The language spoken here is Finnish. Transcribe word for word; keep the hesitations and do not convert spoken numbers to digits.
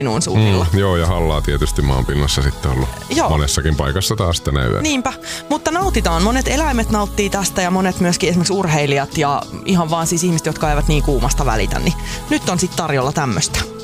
minun suunnilla. Mm, joo, ja hallaa tietysti maanpinnassa sitten ollut joo. monessakin paikassa taas tänä yönä. Niinpä, mutta nautitaan. Monet eläimet nauttii tästä ja monet myöskin esimerkiksi urheilijat ja ihan vaan siis ihmiset, jotka eivät niin kuumasta välitä. Niin nyt on sitten tarjolla tämmöistä.